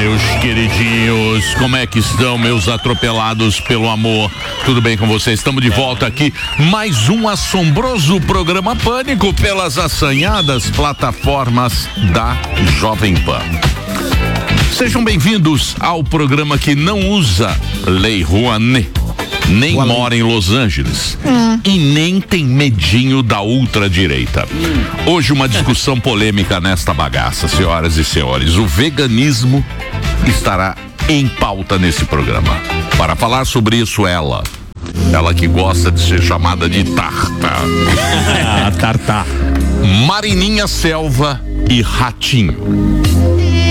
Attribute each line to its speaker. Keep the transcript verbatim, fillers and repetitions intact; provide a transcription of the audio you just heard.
Speaker 1: meus queridinhos, como é que estão, meus atropelados pelo amor? Tudo bem com vocês? Estamos de volta aqui, mais um assombroso programa Pânico pelas assanhadas plataformas da Jovem Pan. Sejam bem-vindos ao programa que não usa Lei Rouanet, nem Uau. mora em Los Angeles hum. e nem tem medinho da ultradireita. Hum. Hoje uma discussão polêmica nesta bagaça, senhoras e senhores. O veganismo estará em pauta nesse programa. Para falar sobre isso, ela, ela que gosta de ser chamada de Tarta.
Speaker 2: Ah, Tarta.
Speaker 1: Marininha Selva e Ratinho.